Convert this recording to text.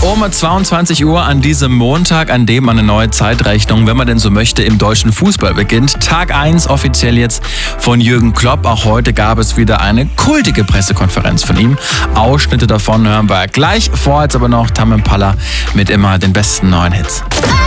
Um 22 Uhr an diesem Montag, an dem eine neue Zeitrechnung, wenn man denn so möchte, im deutschen Fußball beginnt. Tag 1 offiziell jetzt von Jürgen Klopp. Auch heute gab es wieder eine kultige Pressekonferenz von ihm. Ausschnitte davon hören wir gleich. Vorher jetzt aber noch Tame Impala mit immer den besten neuen Hits.